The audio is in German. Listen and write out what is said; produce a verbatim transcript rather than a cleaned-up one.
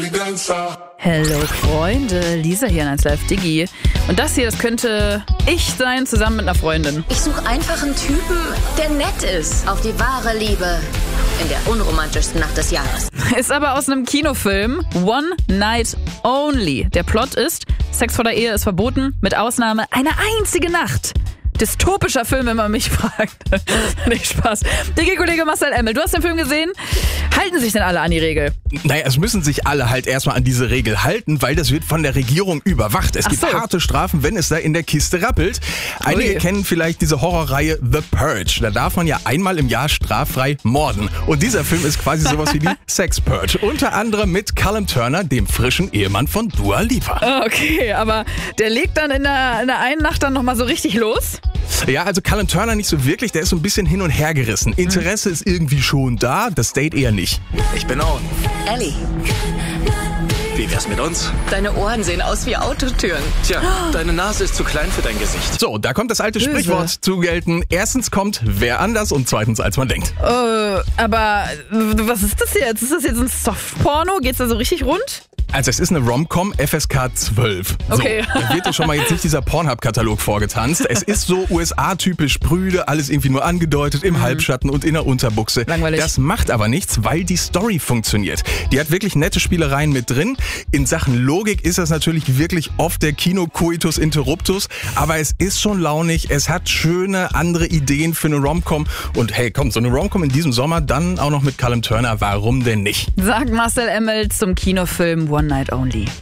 Hallo Freunde, Lisa hier in eins Live Digi. Und das hier, das könnte ich sein, zusammen mit einer Freundin. Ich suche einfach einen Typen, der nett ist. Auf die wahre Liebe. In der unromantischsten Nacht des Jahres. Ist aber aus einem Kinofilm One Night Only. Der Plot ist, Sex vor der Ehe ist verboten, mit Ausnahme einer einzigen Nacht. Dystopischer Film, wenn man mich fragt. Nicht Spaß. Digi-Kollege Marcel Emmel, du hast den Film gesehen. Halten sich denn alle an die Regel? Naja, es müssen sich alle halt erstmal an diese Regel halten, weil das wird von der Regierung überwacht. Es Ach gibt so. harte Strafen, wenn es da in der Kiste rappelt. Einige Ui. kennen vielleicht diese Horrorreihe The Purge. Da darf man ja einmal im Jahr straffrei morden. Und dieser Film ist quasi sowas wie die Sex Purge. Unter anderem mit Callum Turner, dem frischen Ehemann von Dua Lipa. Okay, aber der legt dann in der, in der einen Nacht dann nochmal so richtig los? Ja, also Callum Turner nicht so wirklich, der ist so ein bisschen hin und her gerissen. Interesse ist irgendwie schon da, das Date eher nicht. Ich bin Owen. Ellie, Wie wär's mit uns? deine Ohren sehen aus wie Autotüren. Tja, deine Nase ist zu klein für dein Gesicht. So, da kommt das alte Böse. Sprichwort zu gelten. Erstens kommt wer anders und zweitens als man denkt. Äh, aber was ist das jetzt? Ist das jetzt ein Softporno? Geht's da so richtig rund? Also es ist eine Rom-Com F S K zwölf. Okay. So, da wird dir schon mal jetzt nicht dieser Pornhub-Katalog vorgetanzt. Es ist so U S A-typisch prüde, alles irgendwie nur angedeutet, im Halbschatten und in der Unterbuchse. Langweilig. Das macht aber nichts, weil die Story funktioniert. Die hat wirklich nette Spielereien mit drin. In Sachen Logik ist das natürlich wirklich oft der Kino-Coitus Interruptus, aber es ist schon launig, es hat schöne andere Ideen für eine Rom-Com. Und hey, komm, so eine Rom-Com in diesem Sommer, dann auch noch mit Callum Turner, warum denn nicht? Sagt Marcel Emmel zum Kinofilm One Night Only.